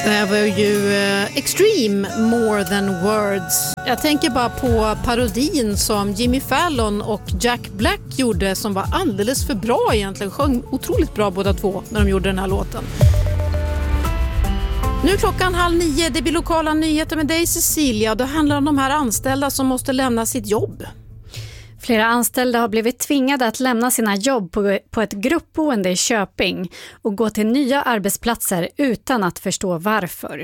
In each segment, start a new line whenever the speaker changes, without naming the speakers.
Det här var ju Extreme More Than Words. Jag tänker bara på parodin som Jimmy Fallon och Jack Black gjorde som var alldeles för bra egentligen. Sjöng otroligt bra båda två när de gjorde den här låten. Nu är klockan 8:30. Det blir lokala nyheter med dig, Cecilia. Det handlar om de här anställda som måste lämna sitt jobb.
Flera anställda har blivit tvingade att lämna sina jobb på ett gruppboende i Köping och gå till nya arbetsplatser utan att förstå varför.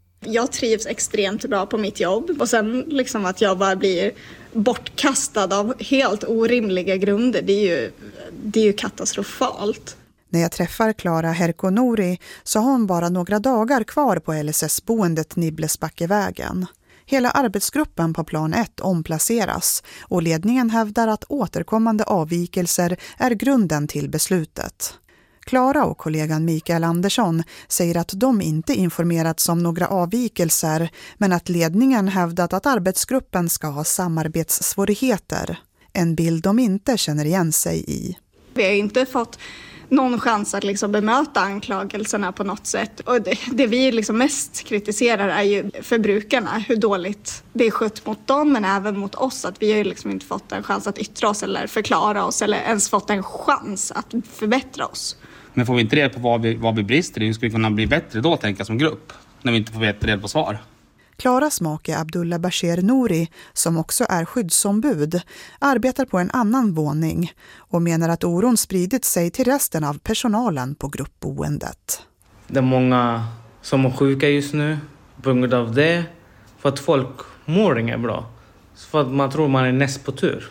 Jag trivs extremt bra på mitt jobb och sen liksom att jag bara blir bortkastad av helt orimliga grunder, det är ju katastrofalt.
När jag träffar Clara Herkonori så har hon bara några dagar kvar på LSS-boendet Nibblesbackevägen. Hela arbetsgruppen på plan 1 omplaceras och ledningen hävdar att återkommande avvikelser är grunden till beslutet. Clara och kollegan Mikael Andersson säger att de inte informerats om några avvikelser men att ledningen hävdat att arbetsgruppen ska ha samarbetssvårigheter. En bild de inte känner igen sig i.
Vi har inte fått någon chans att liksom bemöta anklagelserna på något sätt. Och det vi liksom mest kritiserar är ju för brukarna, hur dåligt det är skött mot dem men även mot oss. Att vi har ju liksom inte fått en chans att yttra oss eller förklara oss eller ens fått en chans att förbättra oss.
Men får vi inte reda på vad vi brister i, hur ska vi kunna bli bättre då, tänka som grupp, när vi inte får veta reda på svar?
Klaras make Abdullah Bashir Nouri, som också är skyddsombud, arbetar på en annan våning och menar att oron spridit sig till resten av personalen på gruppboendet.
Det är många som är sjuka just nu på grund av det, för att folk mår inget bra. För att man tror man är näst på tur.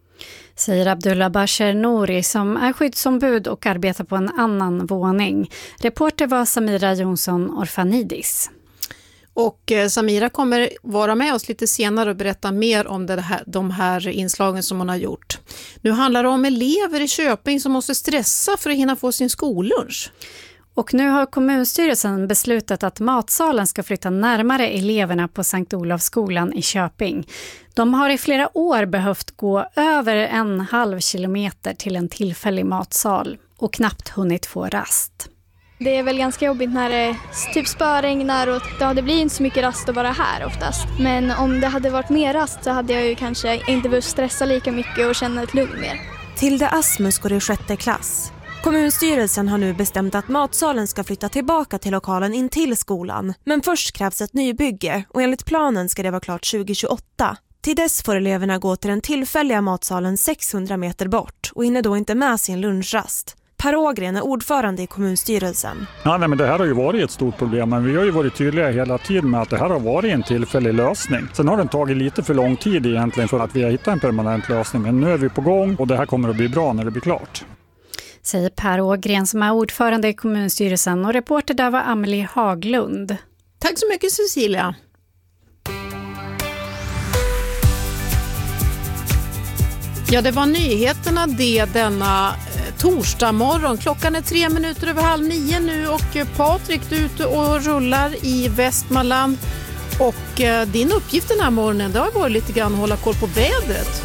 Säger Abdullah Bashir Nouri som är skyddsombud och arbetar på en annan våning. Reporter var Samira Jonsson Orfanidis.
Och Samira kommer vara med oss lite senare och berätta mer om de här inslagen som hon har gjort. Nu handlar det om elever i Köping som måste stressa för att hinna få sin skollunch.
Och nu har kommunstyrelsen beslutat att matsalen ska flytta närmare eleverna på Sankt Olofsskolan i Köping. De har i flera år behövt gå över 1,5 kilometer till en tillfällig matsal och knappt hunnit få rast.
Det är väl ganska jobbigt när det typ spöregnar och det blir inte så mycket rast att vara här oftast. Men om det hade varit mer rast så hade jag ju kanske inte behövt stressa lika mycket och känna ett lugn mer.
Tilde Asmus går i 6:e klass. Kommunstyrelsen har nu bestämt att matsalen ska flytta tillbaka till lokalen in till skolan. Men först krävs ett nybygge och enligt planen ska det vara klart 2028. Till dess får eleverna gå till den tillfälliga matsalen 600 meter bort och hinner då inte med sin lunchrast. Per Ågren är ordförande i kommunstyrelsen.
Ja, men det här har ju varit ett stort problem, men vi har ju varit tydliga hela tiden med att det här har varit en tillfällig lösning. Sen har den tagit lite för lång tid egentligen för att vi har hittat en permanent lösning, men nu är vi på gång och det här kommer att bli bra när det blir klart.
Säger Per Ågren som är ordförande i kommunstyrelsen och reporter där var Amelie Haglund.
Tack så mycket Cecilia. Ja, det var nyheterna denna torsdag morgon. Klockan är 8:03 nu och Patrik, du är ute och rullar i Västmanland. Och din uppgift den här morgonen, det har varit lite grann att hålla koll på vädret.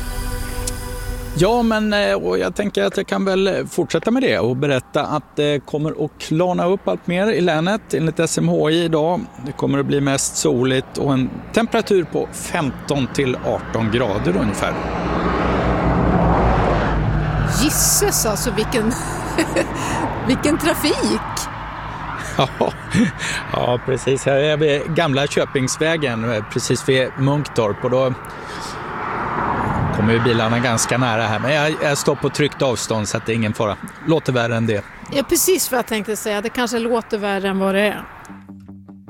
Ja, men och jag tänker att jag kan väl fortsätta med det och berätta att det kommer att klarna upp allt mer i länet enligt SMHI idag. Det kommer att bli mest soligt och en temperatur på 15 till 18 grader ungefär.
Gisses alltså, vilken trafik!
Ja, precis. Här är vi gamla Köpingsvägen, precis vid Munktorp, och då kommer ju bilarna ganska nära här. Men jag står på tryckt avstånd så att det är ingen fara. Låter värre än det.
Ja, precis vad jag tänkte säga. Det kanske låter värre än vad det är.